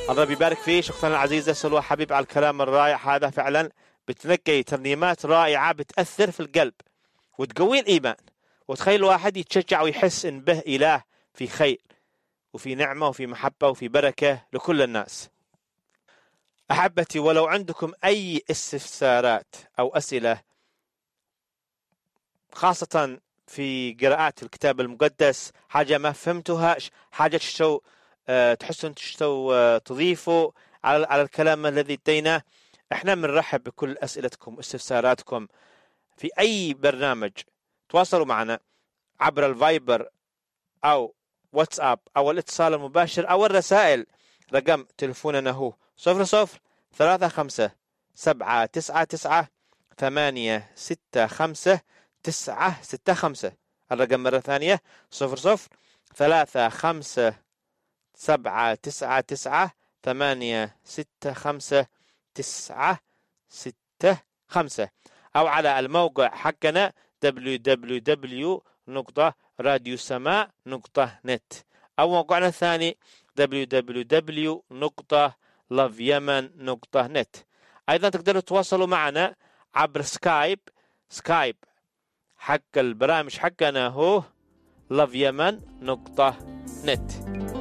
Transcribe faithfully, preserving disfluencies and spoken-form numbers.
الله يبارك فيه شخصنا العزيزة سلوى حبيب على الكلام الرائع هذا. فعلا بتنقي ترنيمات رائعة بتأثر في القلب وتقوي الإيمان، وتخلي الواحد يتشجع ويحس إن به إله في خير وفي نعمة وفي محبة وفي بركة لكل الناس. أحبتي، ولو عندكم أي استفسارات أو أسئلة خاصة في قراءات الكتاب المقدس، حاجة ما فهمتوها، حاجة تشتو أه تحسوا تشتو أه تضيفوا على على الكلام الذي اديناه، احنا بنرحب بكل أسئلتكم واستفساراتكم في أي برنامج. تواصلوا معنا عبر الفايبر أو واتساب أو الاتصال المباشر أو الرسائل. رقم تلفوننا هو صفر صفر ثلاثة خمسة سبعة تسعة تسعة ثمانية ستة خمسة تسعة ستة خمسة. الرقم مرة ثانية صفر صفر ثلاثة خمسة سبعة تسعة تسعة ثمانية ستة خمسة تسعة ستة خمسة، أو على الموقع حقنا دبليو دبليو دبليو دوت راديو سماء دوت نت، أو موقعنا الثاني دبليو دبليو دبليو دوت لاف يمن دوت نت. أيضا تقدروا تواصلوا معنا عبر سكايب. سكايب حق البرامج حقنا هو لاف يمن دوت نت.